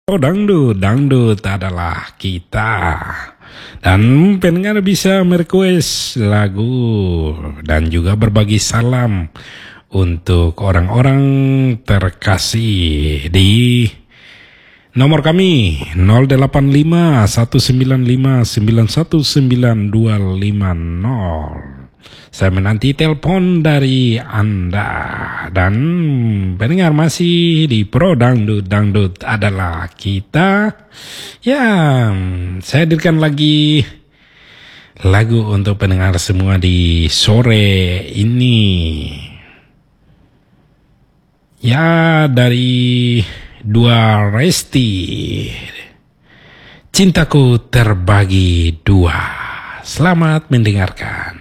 Oh, dangdut, dangdut adalah kita. Dan pendengar bisa merequest lagu dan juga berbagi salam untuk orang-orang terkasih di nomor kami 085195919250. Saya menanti telepon dari Anda. Dan pendengar masih di Pro Dangdut, dangdut adalah kita. Ya, saya hadirkan lagi lagu untuk pendengar semua di sore ini. Ya, dari Dua Resti, Cintaku Terbagi Dua. Selamat mendengarkan.